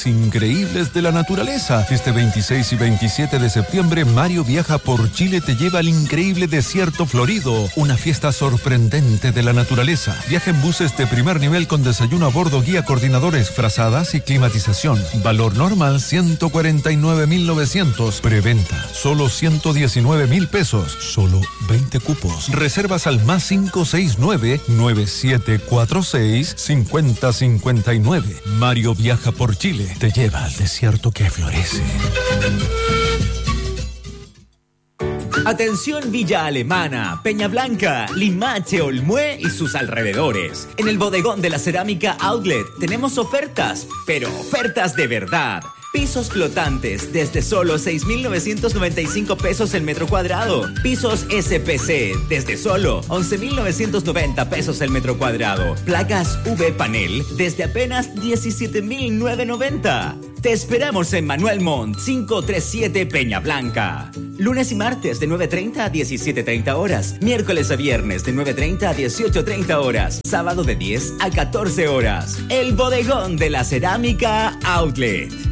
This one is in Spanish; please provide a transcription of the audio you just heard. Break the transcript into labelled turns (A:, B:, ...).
A: Increíbles de la naturaleza. Este 26 y 27 de septiembre, Mario Viaja por Chile te lleva al increíble desierto florido, una fiesta sorprendente de la naturaleza. Viaja en buses de primer nivel con desayuno a bordo, guía, coordinadores, frazadas y climatización. Valor normal 149.900. Preventa solo 119.000 pesos. Solo 20 cupos. Reservas al +569 9746 5059. Mario Viaja por Chile te lleva al desierto que florece.
B: Atención Villa Alemana, Peña Blanca, Limache, Olmué y sus alrededores. En el bodegón de la Cerámica Outlet tenemos ofertas, pero ofertas de verdad. Pisos flotantes desde solo 6.995 pesos el metro cuadrado. Pisos SPC desde solo 11.990 pesos el metro cuadrado. Placas V Panel desde apenas 17.990. Te esperamos en Manuel Montt 537 Peña Blanca. Lunes y martes de 9:30 a 17:30 horas. Miércoles a viernes de 9:30 a 18:30 horas. Sábado de 10 a 14 horas. El bodegón de la Cerámica Outlet.